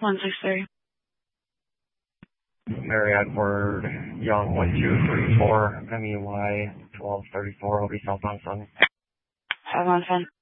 163. Mary Edward Young 1234 MEY 1234 will be southbound 7. Have on 10.